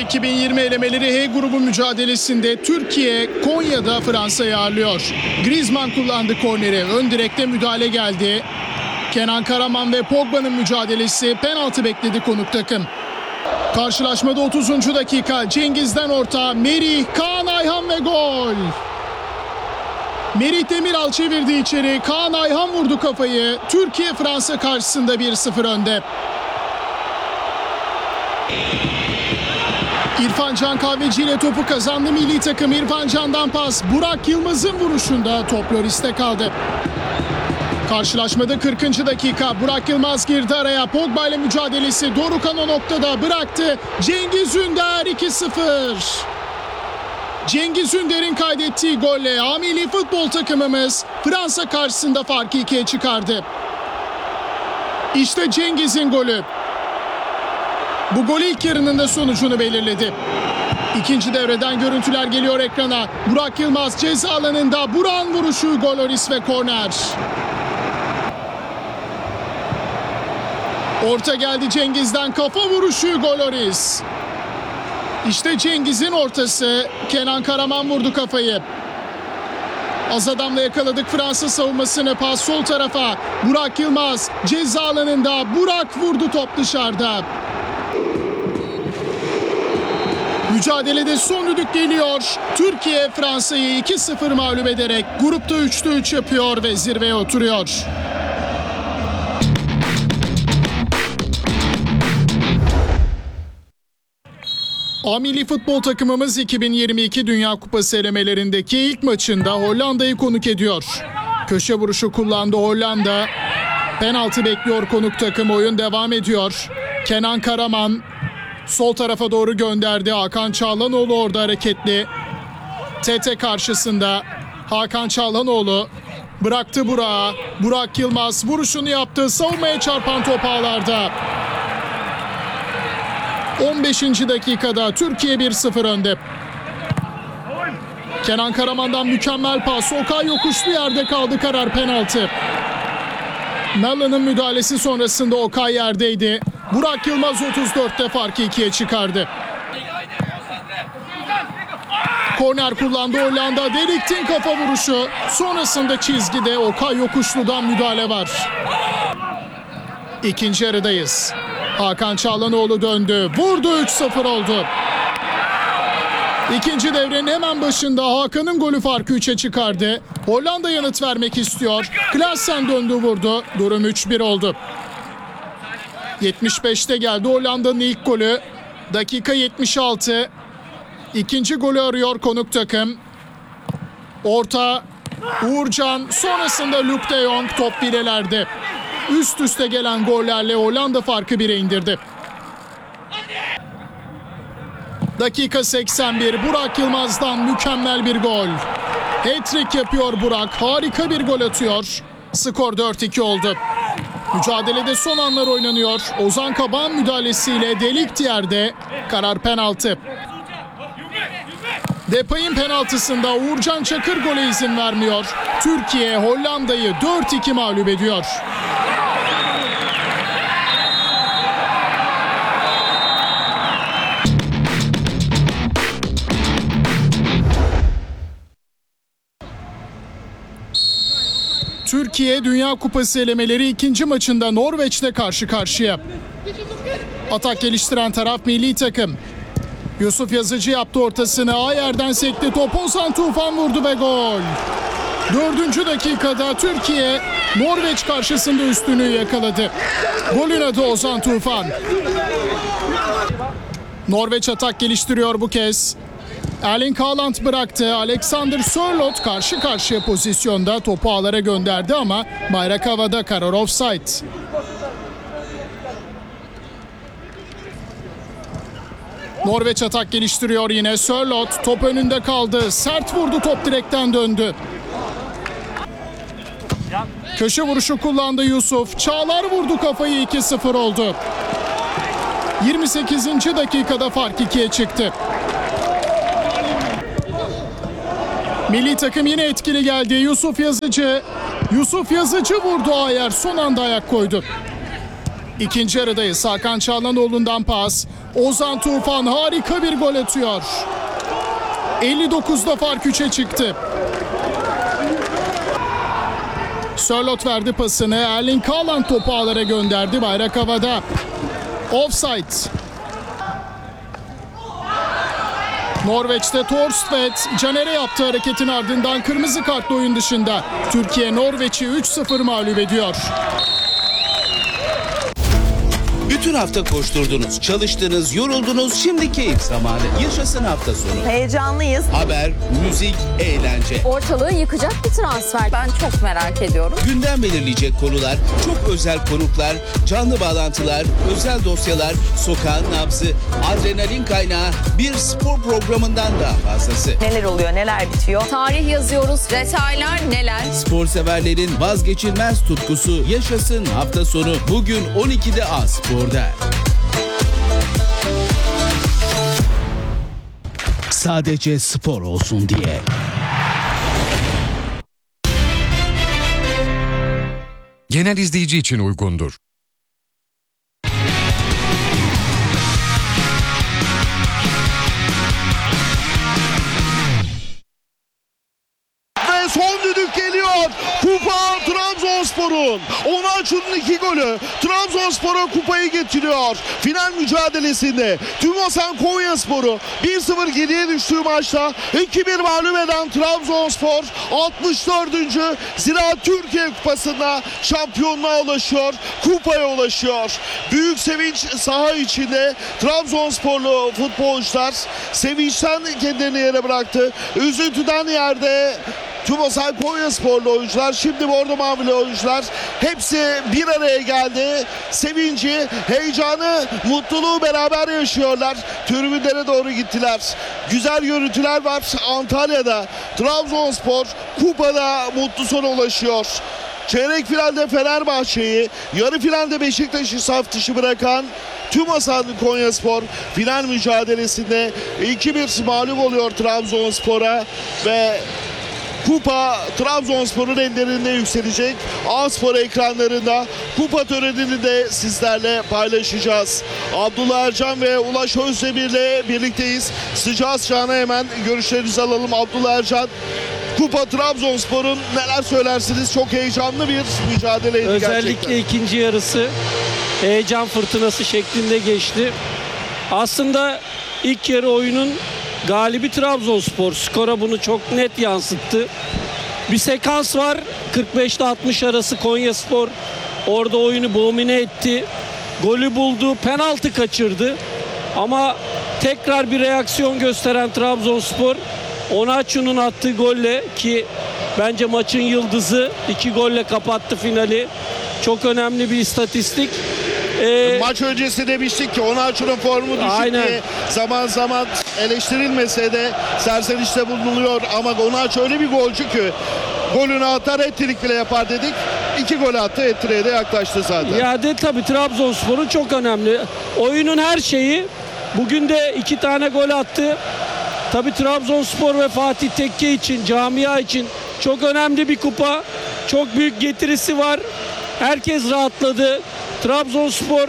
2020 elemeleri H grubu mücadelesinde Türkiye Konya'da Fransa'yı ağırlıyor. Griezmann kullandı korneri. Ön direkte müdahale geldi. Kenan Karaman ve Pogba'nın mücadelesi, penaltı bekledi konuk takım. Karşılaşmada 30. dakika Cengiz'den orta, Merih, Kaan Ayhan ve gol. Merih Demiral çevirdi içeri, Kaan Ayhan vurdu kafayı. Türkiye Fransa karşısında 1-0 önde. İrfan Can Kahveci ile topu kazandı milli takım. İrfan Can'dan pas, Burak Yılmaz'ın vuruşunda top Lloris'te kaldı. Karşılaşmada 40. dakika Burak Yılmaz girdi araya. Pogba ile mücadelesi, Dorukhan o noktada bıraktı. Cengiz Ünder 2-0. Cengiz Ünder'in kaydettiği golle A milli futbol takımımız Fransa karşısında farkı 2'ye çıkardı. İşte Cengiz'in golü. Bu gol ilk yarının da sonucunu belirledi. İkinci devreden görüntüler geliyor ekrana. Burak Yılmaz ceza alanında, Burak'ın vuruşu, gol Lloris ve korner. Orta geldi Cengiz'den, kafa vuruşu, gol Lloris. İşte Cengiz'in ortası, Kenan Karaman vurdu kafayı. Az adamla yakaladık Fransa savunmasını, pas sol tarafa. Burak Yılmaz ceza alanında, Burak vurdu, top dışarıda. Mücadelede son düdük geliyor. Türkiye Fransa'yı 2-0 mağlup ederek grupta 3'te 3 yapıyor ve zirveye oturuyor. A milli futbol takımımız 2022 Dünya Kupası elemelerindeki ilk maçında Hollanda'yı konuk ediyor. Köşe vuruşu kullandı Hollanda. Penaltı bekliyor konuk takım, oyun devam ediyor. Kenan Karaman sol tarafa doğru gönderdi. Hakan Çalhanoğlu orada hareketli. TT karşısında Hakan Çalhanoğlu bıraktı Burak'a. Burak Yılmaz vuruşunu yaptı. Savunmaya çarpan top ağlarda. 15. dakikada Türkiye 1-0 önde. Kenan Karaman'dan mükemmel pas. Okay yokuşlu yerde kaldı, karar penaltı. Mellon'un müdahalesi sonrasında Okay yerdeydi. Burak Yılmaz 34'te farkı 2'ye çıkardı. Korner kullandı Hollanda. De Ligt'in kafa vuruşu. Sonrasında çizgide Okay yokuşludan müdahale var. İkinci yarıdayız. Hakan Çalhanoğlu döndü. Vurdu, 3-0 oldu. İkinci devrenin hemen başında Hakan'ın golü farkı 3'e çıkardı. Hollanda yanıt vermek istiyor. Klaassen döndü, vurdu. Durum 3-1 oldu. 75'te geldi Hollanda'nın ilk golü. Dakika 76. İkinci golü arıyor konuk takım. Orta Uğurcan, sonrasında Luuk de Jong, top filelerde. Üst üste gelen gollerle Hollanda farkı 1'e indirdi. Dakika 81. Burak Yılmaz'dan mükemmel bir gol. Hat-trick yapıyor Burak. Harika bir gol atıyor. Skor 4-2 oldu. Mücadelede son anlar oynanıyor. Ozan Kabak'ın müdahalesiyle De Ligt yerde. Karar penaltı. Depay'ın penaltısında Uğurcan Çakır gole izin vermiyor. Türkiye Hollanda'yı 4-2 mağlup ediyor. Türkiye Dünya Kupası elemeleri ikinci maçında Norveç'te karşı karşıya. Atak geliştiren taraf milli takım. Yusuf Yazıcı yaptı ortasını. Ayer'den sekti top. Ozan Tufan vurdu ve gol. 4. dakikada Türkiye Norveç karşısında üstünlüğü yakaladı. Golün adı Ozan Tufan. Norveç atak geliştiriyor bu kez. Erling Haaland bıraktı. Alexander Sørloth karşı karşıya pozisyonda topu ağlara gönderdi ama bayrak havada, karar offside. Norveç atak geliştiriyor yine. Sørloth top önünde kaldı. Sert vurdu, top direkten döndü. Köşe vuruşu kullandı Yusuf. Çağlar vurdu kafayı, 2-0 oldu. 28. dakikada fark 2'ye çıktı. Milli takım yine etkili geldi. Yusuf Yazıcı vurdu, Ayer son anda ayak koydu. İkinci yarıdayız. Hakan Çalhanoğlu'ndan pas. Ozan Tufan harika bir gol atıyor. 59'da fark 3'e çıktı. Sörloth verdi pasını. Erling Haaland topu ağlara gönderdi. Bayrak havada. Offside. Norveç'te Thorstvedt Caner'e yaptığı hareketin ardından kırmızı kartla oyun dışında. Türkiye Norveç'i 3-0 mağlup ediyor. Bütün hafta koşturdunuz, çalıştınız, yoruldunuz. Şimdi keyif zamanı. Yaşasın hafta sonu. Heyecanlıyız. Haber, müzik, eğlence. Ortalığı yıkacak bir transfer. Ben çok merak ediyorum. Gündem belirleyecek konular, çok özel konuklar, canlı bağlantılar, özel dosyalar, sokağın nabzı, adrenalin kaynağı, bir spor programından daha fazlası. Neler oluyor, neler bitiyor? Tarih yazıyoruz. Detaylar neler? Spor severlerin vazgeçilmez tutkusu yaşasın hafta sonu. Bugün 12'de A Spor'da. Sadece spor olsun diye. Genel izleyici için uygundur. Ve son düdük geliyor. Kupa Trabzonspor'un. Onaçu'nun 2 golü Trabzonspor'a kupayı getiriyor. Final mücadelesinde Tümosan Konyaspor'u 1-0 geriye düştüğü maçta 2-1 mağlup eden Trabzonspor 64. Ziraat Türkiye Kupası'nda şampiyonluğa ulaşıyor. Kupaya ulaşıyor. Büyük sevinç saha içinde. Trabzonsporlu futbolcular sevinçten kendilerini yere bıraktı. Üzüntüden yerde Tümosan Konyasporlu oyuncular, şimdi Bordo Mavili oyuncular hepsi bir araya geldi. Sevinci, heyecanı, mutluluğu beraber yaşıyorlar. Tribünlere doğru gittiler. Güzel görüntüler var Antalya'da. Trabzonspor kupada mutlu sona ulaşıyor. Çeyrek finalde Fenerbahçe'yi, yarı finalde Beşiktaş'ı saf dışı bırakan Tümosan Konyaspor final mücadelesinde 2-1 mağlup oluyor Trabzonspor'a ve kupa Trabzonspor'un ellerinde yükselecek. A-Spor ekranlarında kupa törenini de sizlerle paylaşacağız. Abdullah Ercan ve Ulaş Özdemir'le birlikteyiz. Sıcağı sıcağına hemen görüşlerinizi alalım. Abdullah Ercan, kupa Trabzonspor'un, neler söylersiniz? Çok heyecanlı bir mücadeleydi Özellikle gerçekten. ikinci yarısı heyecan fırtınası şeklinde geçti. Aslında ilk yarı oyunun galibi Trabzonspor. Skora bunu çok net yansıttı. Bir sekans var. 45 ile 60 arası Konyaspor orada oyunu domine etti. Golü buldu. Penaltı kaçırdı. Ama tekrar bir reaksiyon gösteren Trabzonspor Onaçu'nun attığı golle, ki bence maçın yıldızı, 2 golle kapattı finali. Çok önemli bir istatistik. Maç öncesi demiştik ki Onaçu'nun formu düşük Aynen. diye zaman zaman eleştirilmese de serzenişte bulunuyor. Ama Onaçu öyle bir golcü ki golünü atar, hat-trick bile yapar dedik. 2 gol attı, hat-trick'e de yaklaştı zaten. Ya de tabii Trabzonspor'un çok önemli. Oyunun her şeyi. Bugün de 2 tane gol attı. Tabii Trabzonspor ve Fatih Tekke için, camia için çok önemli bir kupa. Çok büyük getirisi var. Herkes rahatladı. Trabzonspor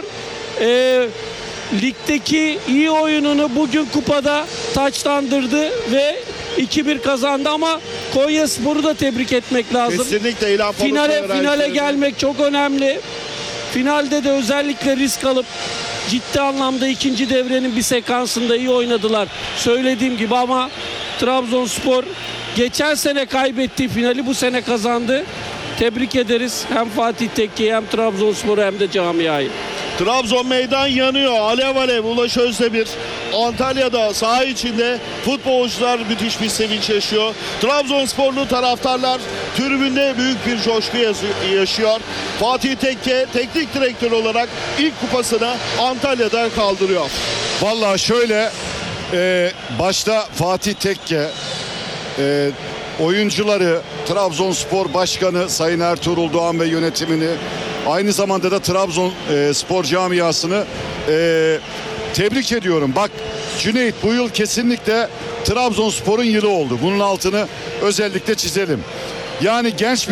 ligdeki iyi oyununu bugün kupada taçlandırdı ve 2-1 kazandı, ama Konyaspor'u da tebrik etmek lazım. Kesinlikle İlhan Palut Finale gelmek çok önemli. Finalde de özellikle risk alıp ciddi anlamda ikinci devrenin bir sekansında iyi oynadılar. Söylediğim gibi, ama Trabzonspor geçen sene kaybettiği finali bu sene kazandı. Tebrik ederiz hem Fatih Tekke'yi hem Trabzonspor'u hem de camiayı. Trabzon meydan yanıyor. Alev alev. Ulaş Özdemir Antalya'da saha içinde futbolcular müthiş bir sevinç yaşıyor. Trabzonsporlu taraftarlar tribünde büyük bir coşku yaşıyor. Fatih Tekke teknik direktör olarak ilk kupasını Antalya'da kaldırıyor. Vallahi şöyle, başta Fatih Tekke, oyuncuları, Trabzonspor Başkanı Sayın Ertuğrul Doğan ve yönetimini, aynı zamanda da Trabzonspor camiasını tebrik ediyorum. Bak Cüneyt, bu yıl kesinlikle Trabzonspor'un yılı oldu. Bunun altını özellikle çizelim. Yani genç